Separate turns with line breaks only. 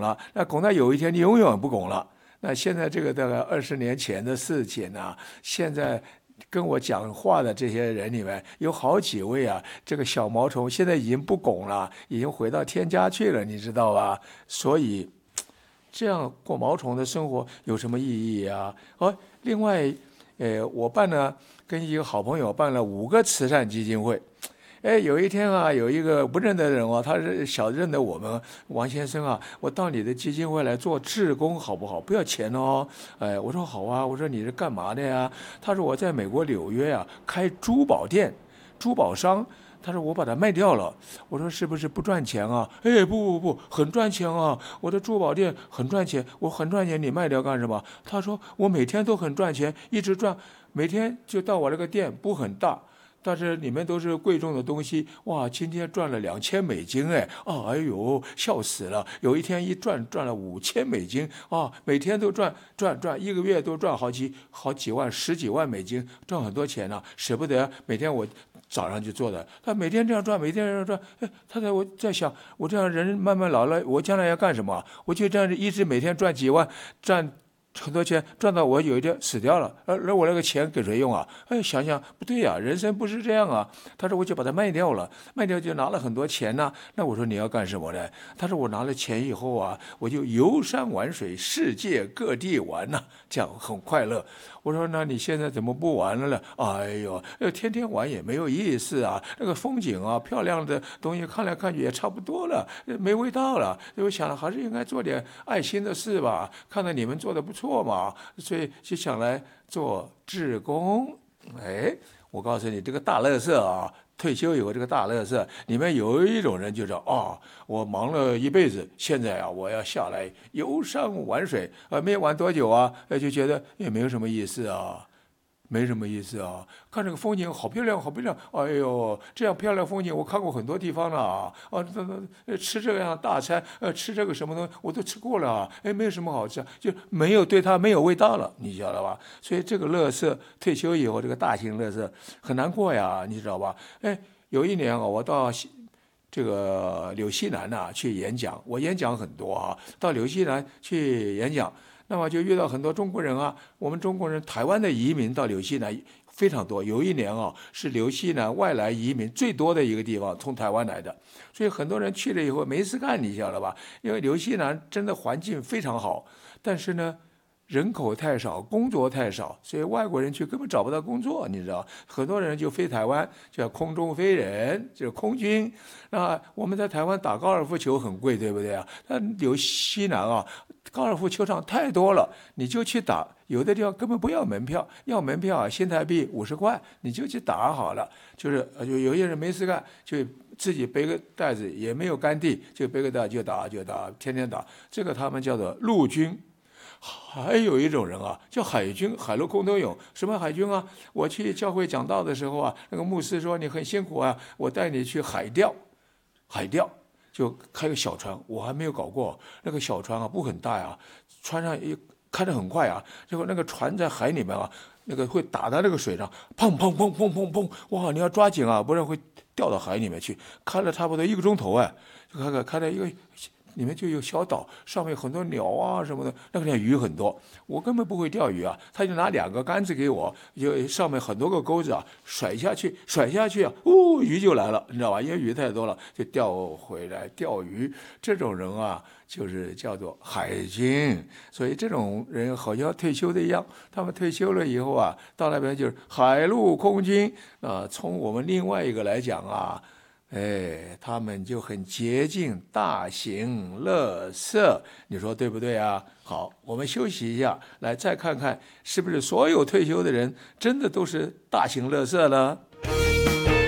了，那拱到有一天你永远不拱了。那现在这个大概20年前的事情呢，现在跟我讲话的这些人里面有好几位啊，这个小毛虫现在已经不拱了，已经回到天家去了，你知道吧？所以这样过毛虫的生活有什么意义啊？另外，我跟一个好朋友办了5个慈善基金会。有一天啊，有一个不认得的人哦，他是认得我们王先生啊，我到你的基金会来做志工好不好？不要钱哦。我说好啊，我说你是干嘛的呀？他说我在美国纽约啊开珠宝店，珠宝商。他说我把它卖掉了。我说是不是不赚钱啊？不，很赚钱啊！我的珠宝店很赚钱，我很赚钱，你卖掉干什么？他说我每天都很赚钱，一直赚，每天就到我这个店不很大。但是里面都是贵重的东西，哇！今天赚了$2000，哎呦，笑死了！有一天一赚了$5000，啊，每天都赚，一个月都赚好几万、10几万美金，赚很多钱呢，舍不得。每天我早上就做的，他每天这样赚，每天这样赚，我在想，我这样人慢慢老了，我将来要干什么？我就这样一直每天赚几万，赚很多钱，赚到我有一天死掉了，而我那个钱给谁用啊？想想不对呀，人生不是这样啊。他说我就把它卖掉了，卖掉就拿了很多钱呢。那我说你要干什么呢？他说我拿了钱以后啊，我就游山玩水，世界各地玩呢，这样很快乐。我说那你现在怎么不玩了呢？哎呦，天天玩也没有意思啊，那个风景啊，漂亮的东西看来看去也差不多了，没味道了。我想了，还是应该做点爱心的事吧，看到你们做的不错嘛，所以就想来做志工。我告诉你，这个大垃圾啊，退休以后这个大垃圾里面有一种人就是我忙了一辈子，现在啊我要下来游山玩水，没玩多久啊，就觉得也没有什么意思啊。没什么意思啊！看这个风景好漂亮，好漂亮！哎呦，这样漂亮风景我看过很多地方了啊！吃这样大餐，吃这个什么东西我都吃过了，没有什么好吃，就没有对它没有味道了，你晓得吧？所以这个垃圾退休以后，这个大型垃圾很难过呀，你知道吧？有一年啊，我到这个纽西兰去演讲，我演讲很多啊，到纽西兰去演讲。那么就遇到很多中国人啊，我们中国人台湾的移民到纽西兰非常多。有一年是纽西兰外来移民最多的一个地方，从台湾来的，所以很多人去了以后没事干，你晓得吧？因为纽西兰真的环境非常好，但是呢，人口太少，工作太少，所以外国人去根本找不到工作，你知道？很多人就飞台湾，叫空中飞人，就是空军。那我们在台湾打高尔夫球很贵，对不对啊？那纽西兰高尔夫球场太多了，你就去打，有的地方根本不要门票，要门票新台币50块，你就去打好了。就是有些人没事干，就自己背个袋子，也没有干地，就背个袋就打，天天打。这个他们叫做陆军。还有一种人叫海军，海陆空都有。什么海军啊？我去教会讲道的时候那个牧师说你很辛苦啊，我带你去海钓。就开个小船，我还没有搞过。那个小船不很大呀，船上开得很快结果那个船在海里面那个会打到那个水上，砰砰砰砰砰砰，哇！你要抓紧不然会掉到海里面去。开了差不多1个钟头就开到一个。里面就有小岛，上面很多鸟什么的，那个鱼很多，我根本不会钓鱼他就拿2个杆子给我，就上面很多个钩子甩下去鱼就来了，你知道吧？因为鱼太多了，就钓回来钓鱼。这种人就是叫做海军，所以这种人好像退休的一样，他们退休了以后到那边就是海陆空军从我们另外一个来讲他们就很接近大型垃圾，你说对不对啊？好，我们休息一下，来再看看是不是所有退休的人真的都是大型垃圾呢？